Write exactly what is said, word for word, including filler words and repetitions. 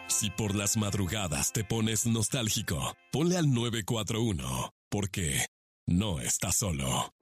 Si por las madrugadas te pones nostálgico, ponle al nueve cuatro uno, porque no estás solo.